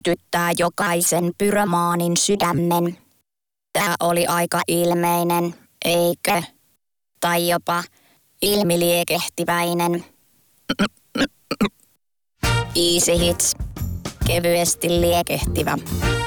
sytyttää jokaisen pyromaanin sydämen. Tää oli aika ilmeinen, eikö? Tai jopa ilmiliekehtiväinen. Easy hits. Kevyesti liekehtivä.